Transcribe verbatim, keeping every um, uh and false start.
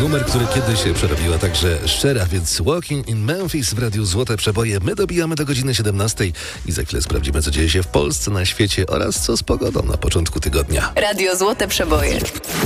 Numer, który kiedyś przerobiła także Szczera, więc Walking in Memphis w Radiu Złote Przeboje. My dobijamy do godziny siedemnastej i za chwilę sprawdzimy, co dzieje się w Polsce, na świecie oraz co z pogodą na początku tygodnia. Radio Złote Przeboje.